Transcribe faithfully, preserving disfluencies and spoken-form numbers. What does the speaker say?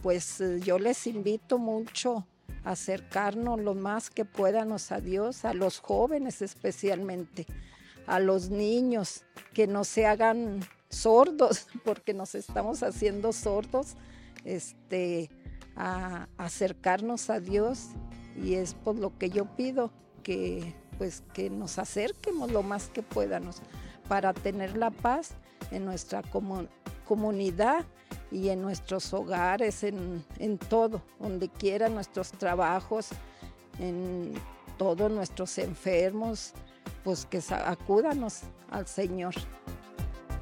pues eh, yo les invito mucho a acercarnos lo más que podamos a Dios, a los jóvenes especialmente, a los niños, que no se hagan sordos, porque nos estamos haciendo sordos, este, a acercarnos a Dios, y es por lo que yo pido que pues que nos acerquemos lo más que podamos para tener la paz en nuestra comu- comunidad y en nuestros hogares, en, en todo, donde quiera, nuestros trabajos, en todos nuestros enfermos, pues que sa- acúdanos al Señor.